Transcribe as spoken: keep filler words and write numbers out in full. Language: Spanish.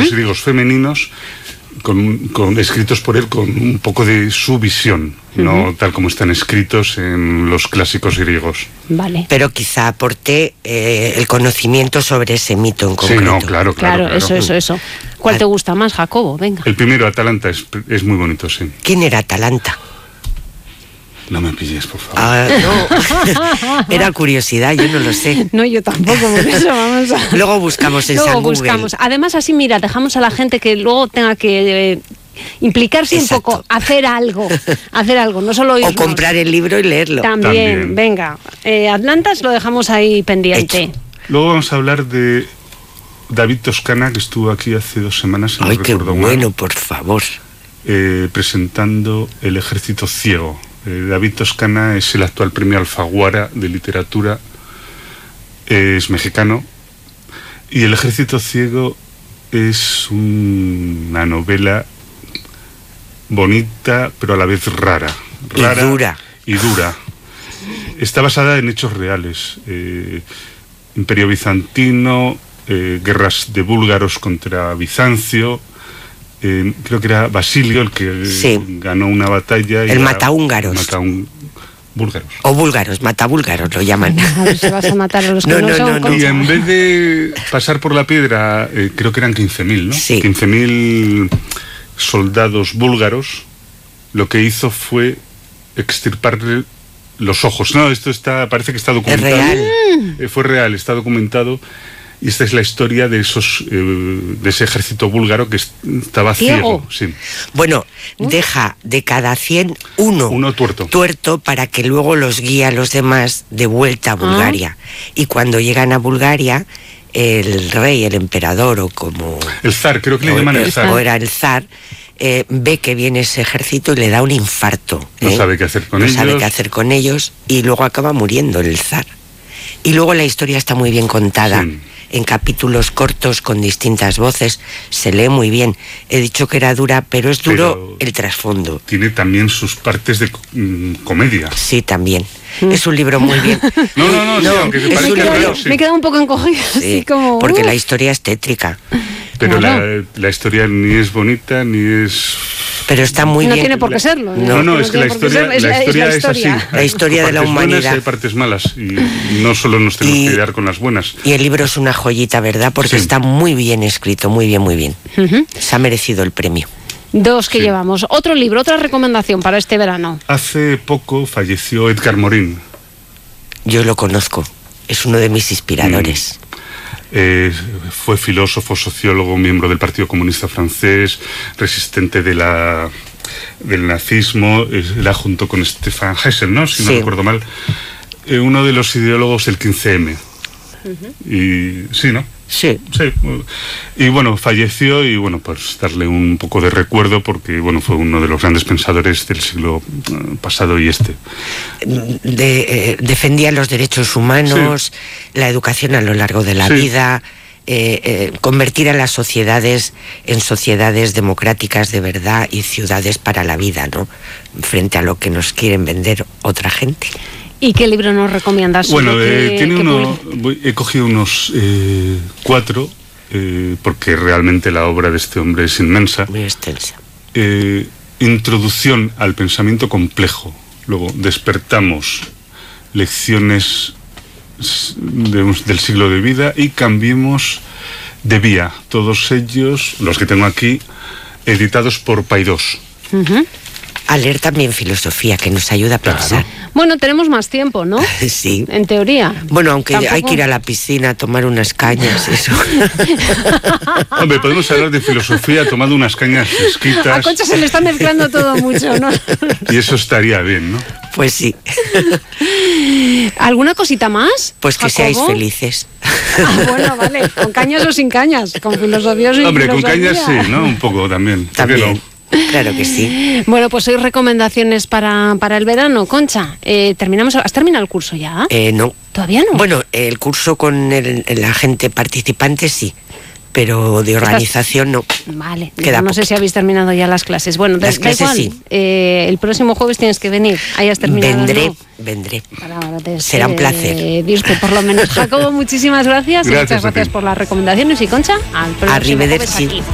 uh-huh. griegos femeninos, con, con escritos por él con un poco de su visión, uh-huh. no tal como están escritos en los clásicos griegos. Vale. Pero quizá aporte eh, el conocimiento sobre ese mito en concreto. Sí, no, claro, claro. Claro, claro. eso, eso, eso. ¿Cuál te gusta más, Jacobo? Venga. El primero, Atalanta, es, es muy bonito, sí. ¿Quién era Atalanta? No me pilles, por favor. Ah, no. Era curiosidad, yo no lo sé. No, yo tampoco, por eso vamos a... Luego buscamos en Luego San Google. buscamos. Además, así, mira, dejamos a la gente que luego tenga que eh, implicarse Exacto. un poco, hacer algo, hacer algo, no solo oírnos. O comprar el libro y leerlo. También, También. venga. Eh, Atlantas lo dejamos ahí pendiente. Hecho. Luego vamos a hablar de David Toscana, que estuvo aquí hace dos semanas, si no Ay, qué recuerdo bueno, mal, por favor. eh, presentando El ejército ciego. Eh, David Toscana es el actual premio Alfaguara de literatura, eh, es mexicano, y El ejército ciego es un, una novela bonita, pero a la vez rara. rara Y dura. Y dura. Está basada en hechos reales. Eh, Imperio bizantino, eh, guerras de búlgaros contra Bizancio. Eh, creo que era Basilio el que Sí. eh, ganó una batalla. Y El era- matahúngaros. Mataún- búlgaros. O búlgaros, matabúlgaros lo llaman. A ver si vas a matar a los que No, no, no, son. no, no. Concha. Y en vez de pasar por la piedra, eh, creo que eran quince mil, ¿no? Sí. quince mil soldados búlgaros, lo que hizo fue extirparle los ojos. No, esto está, parece que está documentado. real. Eh, fue real, está documentado. Y esta es la historia de esos eh, de ese ejército búlgaro que est- estaba Ciego. ciego. Sí. Bueno, deja de cada cien uno, Uno tuerto. tuerto para que luego los guíe a los demás de vuelta a Bulgaria. Y cuando llegan a Bulgaria, el rey, el emperador o como... El zar, creo que le o, llaman el zar. o era el zar, eh, ve que viene ese ejército y le da un infarto. No ¿eh? sabe qué hacer con no ellos. sabe qué hacer con ellos y luego acaba muriendo el zar. Y luego la historia está muy bien contada. Sí. En capítulos cortos con distintas voces, se lee muy bien. He dicho que era dura, pero es duro Pero el trasfondo. Tiene también sus partes de mm, comedia. Sí, también. Es un libro muy bien. No, no, no, sí, aunque te es parezca un Me he libro, quedado- sí. Me he quedado un poco encogida, sí, así como... porque uh. la historia es tétrica. Pero Claro. la, la historia ni es bonita, ni es... Pero está muy no bien. tiene por qué serlo. No, no, es que la tiene por qué historia, serlo, la historia es así. La historia de la Hay partes buenas humanidad. y hay partes malas. Y no solo nos tenemos Y- que quedar con las buenas. Y el libro es una joyita, ¿verdad? Porque Sí. está muy bien escrito, muy bien, muy bien. Ujú. Se ha merecido el premio. Dos que Sí. llevamos. Otro libro, otra recomendación para este verano. Hace poco falleció Edgar Morin. Yo lo conozco. Es uno de mis inspiradores. Eh, fue filósofo, sociólogo, miembro del Partido Comunista Francés, resistente de la, del nazismo. Eh, Era junto con Stefan Hessel, ¿no? Si no Sí. recuerdo mal. Eh, uno de los ideólogos del quince eme. Y sí, ¿no? Sí. Sí, y bueno, falleció y bueno, pues darle un poco de recuerdo porque bueno, fue uno de los grandes pensadores del siglo eh, pasado y este. De, eh, defendía los derechos humanos, la educación a lo largo de la Sí. vida, eh, eh, convertir a las sociedades en sociedades democráticas de verdad y ciudades para la vida, ¿no? Frente a lo que nos quieren vender otra gente. ¿Y qué libro nos recomiendas? Bueno, Uno que- eh, tiene que uno, publi- voy- he cogido unos eh, cuatro eh, porque realmente la obra de este hombre es inmensa. Muy extensa. Eh, introducción al pensamiento complejo. Luego, despertamos, lecciones s- de- del siglo de vida y cambiemos de vía. Todos ellos, los que tengo aquí, editados por Paidós. Ujú. A leer también filosofía, que nos ayuda a Claro. pensar. Bueno, tenemos más tiempo, ¿no? Sí. En teoría. Bueno, aunque Tampoco- hay que ir a la piscina a tomar unas cañas, eso. Hombre, podemos hablar de filosofía tomando unas cañas A fresquitas Concha se le está mezclando todo mucho, ¿no? y eso estaría bien, ¿no? Pues sí. ¿Alguna cosita más? Pues que seáis Jacobo? felices. Ah, bueno, vale. ¿Con cañas o sin cañas? Con filosofía o sin Hombre, con filosofía. cañas sí, ¿no? Un poco también. ¿Por qué También. no? Claro que sí. Bueno, pues hoy recomendaciones para, para el verano. Concha, eh, terminamos. ¿Has terminado el curso ya? Eh, no. ¿Todavía no? Bueno, el curso con el, la gente participante sí, pero de organización no. Vale, Queda no sé poquito. si habéis terminado ya las clases. Bueno, da- Las da clases igual. sí. Eh, el próximo jueves tienes que venir. Hayas terminado. Vendré, ¿no? vendré. Para agradecerte, Será un placer. eh, Dirte, por lo menos. Jacobo, muchísimas gracias. y Gracias muchas a ti. gracias por las recomendaciones. Y Concha, al próximo Arrivederci. jueves aquí.